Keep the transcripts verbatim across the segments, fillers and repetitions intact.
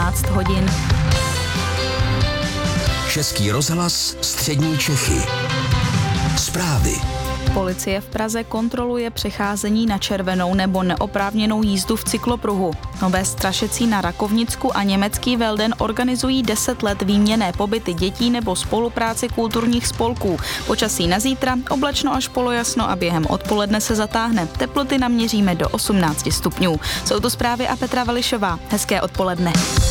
osmnáct hodin. Český rozhlas Střední Čechy. Zprávy. Policie v Praze kontroluje přecházení na červenou nebo neoprávněnou jízdu v cyklopruhu. Nové Strašecí na Rakovnicku a německý Velden organizují deset let výměnné pobyty dětí nebo spolupráci kulturních spolků. Počasí na zítra, oblačno až polojasno a během odpoledne se zatáhne. Teploty naměříme do osmnáct stupňů. Jsou to zprávy a Petra Vališová. Hezké odpoledne.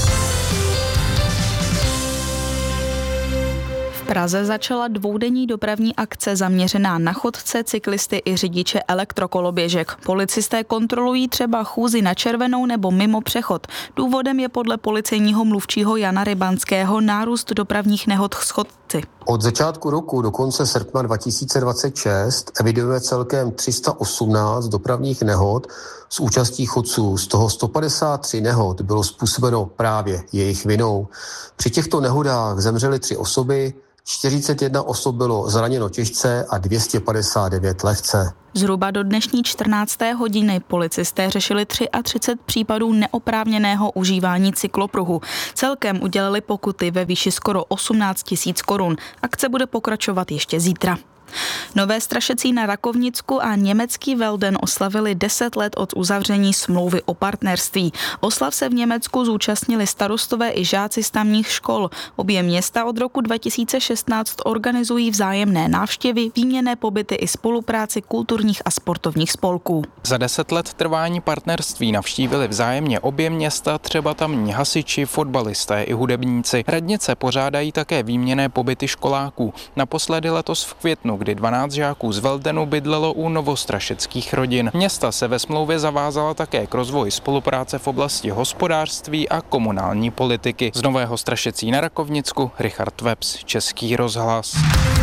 V Praze začala dvoudenní dopravní akce zaměřená na chodce, cyklisty i řidiče elektrokoloběžek. Policisté kontrolují třeba chůzi na červenou nebo mimo přechod. Důvodem je podle policejního mluvčího Jana Rybanského nárůst dopravních nehod s chodci. Od začátku roku do konce srpna dva tisíce dvacet šest evidujeme celkem tři sta osmnáct dopravních nehod s účastí chodců. Z toho sto padesát tři nehod bylo způsobeno právě jejich vinou. Při těchto nehodách zemřely tři osoby, čtyřicet jedna osob bylo zraněno těžce a dvě stě padesát devět lehce. Zhruba do dnešní čtrnácté hodiny policisté řešili třicet tři případů neoprávněného užívání cyklopruhu. Celkem udělali pokuty ve výši skoro osmnáct tisíc korun. Akce bude pokračovat ještě zítra. Nové Strašecí na Rakovnicku a německý Velden oslavili deset let od uzavření smlouvy o partnerství. Oslav se v Německu zúčastnili starostové i žáci z tamních škol. Obě města od roku dva tisíce šestnáct organizují vzájemné návštěvy, výměnné pobyty i spolupráci kulturních a sportovních spolků. Za deset let trvání partnerství navštívili vzájemně obě města, třeba tamní hasiči, fotbalisté i hudebníci. Radnice pořádají také výměnné pobyty školáků. Naposledy letos v květnu, kdy dvanáct žáků z Veldenu bydlelo u novostrašeckých rodin. Města se ve smlouvě zavázala také k rozvoji spolupráce v oblasti hospodářství a komunální politiky. Z Nového Strašecí na Rakovnicku Richard Webs, Český rozhlas.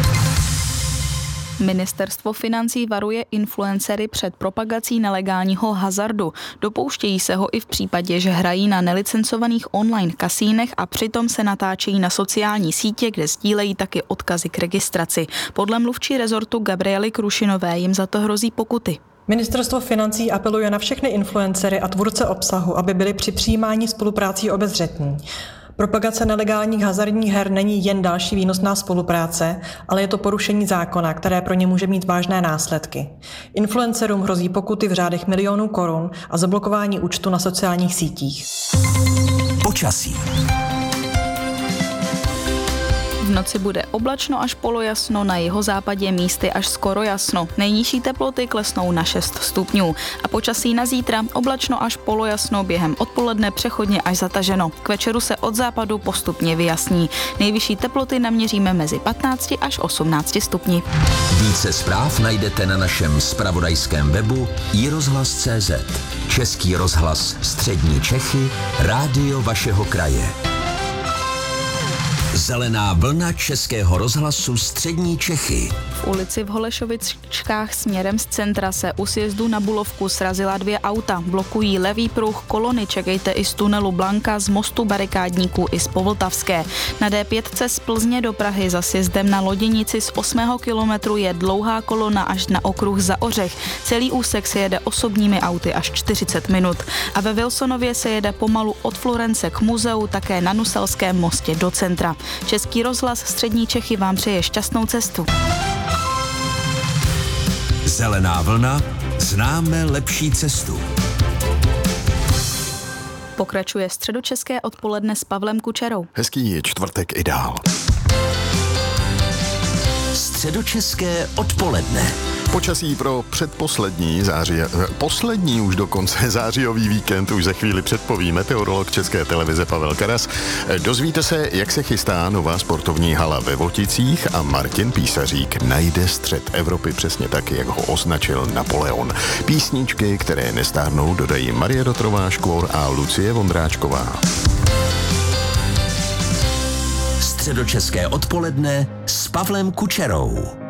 Ministerstvo financí varuje influencery před propagací nelegálního hazardu. Dopouštějí se ho i v případě, že hrají na nelicencovaných online kasínech a přitom se natáčejí na sociální sítě, kde sdílejí taky odkazy k registraci. Podle mluvčí rezortu Gabriely Krušinové jim za to hrozí pokuty. Ministerstvo financí apeluje na všechny influencery a tvůrce obsahu, aby byli při přijímání spoluprácí obezřetní. Propagace nelegálních hazardních her není jen další výnosná spolupráce, ale je to porušení zákona, které pro ně může mít vážné následky. Influencerům hrozí pokuty v řádech milionů korun a zablokování účtu na sociálních sítích. Počasí. V noci bude oblačno až polojasno, na jihozápadě místy až skoro jasno. Nejnižší teploty klesnou na šest stupňů. A počasí na zítra oblačno až polojasno, během odpoledne přechodně až zataženo. K večeru se od západu postupně vyjasní. Nejvyšší teploty naměříme mezi patnácti až osmnácti stupni. Více zpráv najdete na našem zpravodajském webu i rozhlas tečka cé zet. Český rozhlas Střední Čechy, rádio vašeho kraje. Zelená vlna Českého rozhlasu Střední Čechy. V ulici v Holešovičkách směrem z centra se u sjezdu na Bulovku srazila dvě auta. Blokují levý pruh kolony, čekejte i z tunelu Blanka, z mostu barikádníků i z Povltavské. Na dé pět z Plzně do Prahy za sjezdem na Loděnici z osmého kilometru je dlouhá kolona až na okruh za Ořech. Celý úsek se jede osobními auty až čtyřicet minut. A ve Wilsonově se jede pomalu od Florence k muzeu, také na Nuselském mostě do centra. Český rozhlas Střední Čechy vám přeje šťastnou cestu. Zelená vlna, známe lepší cestu. Pokračuje středočeské odpoledne s Pavlem Kučerou. Hezký je čtvrtek i dál. Středočeské odpoledne. Počasí pro předposlední září, poslední už dokonce zářijový víkend už za chvíli předpoví meteorolog České televize Pavel Karas. Dozvíte se, jak se chystá nová sportovní hala ve Voticích a Martin Písařík najde střed Evropy přesně tak, jak ho označil Napoleon. Písničky, které nestárnou, dodají Marie Rotrová Škvor a Lucie Vondráčková. Středočeské odpoledne s Pavlem Kučerou.